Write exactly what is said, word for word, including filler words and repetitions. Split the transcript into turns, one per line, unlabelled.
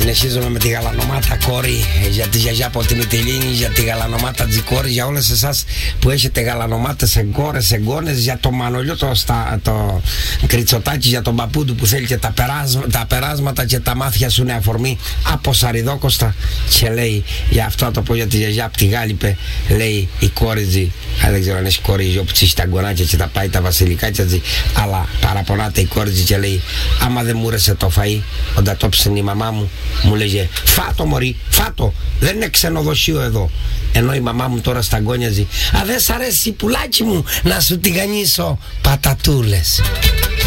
Συνεχίζουμε με τη γαλανομάτα κόρη για τη γιαγιά από τη Μυτιλίνη, για τη γαλανομάτα τζικόρη, για όλες εσάς που έχετε γαλανομάτες εγκόρες, εγγόνες, για το Μανολιό, το, στα, το Κριτσοτάκι, για τον παππού που θέλει και τα, περάσμα, τα περάσματα και τα μάτια σου είναι αφορμή από Σαριδόκοστα. Και λέει για αυτό το πω για τη γιαγιά από τη Γάλιπε, λέει η κόρη, δεν ξέρω αν έχει κόρη όπου τσίσει τα γκονάκια και τα πάει τα βασιλικάκια, αλλά παραπονάται η κόρη και λέει άμα δεν μου άρεσε το φαΐ όταν το ψήνει η μαμά μου, μου λέγε φάτο μωρή, φάτο, δεν είναι ξενοδοχείο εδώ. Ενώ η μαμά μου τώρα σταγκόνιαζε, α δεν σ' αρέσει πουλάκι μου να σου τηγανίσω πατατούλες.